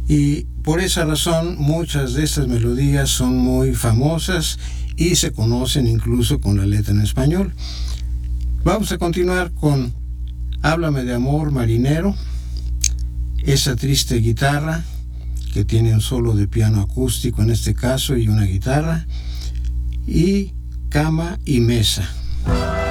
Y por esa razón muchas de estas melodías son muy famosas y se conocen incluso con la letra en español. Vamos a continuar con Háblame de amor marinero, esa triste guitarra que tiene un solo de piano acústico en este caso y una guitarra, y Cama y Mesa.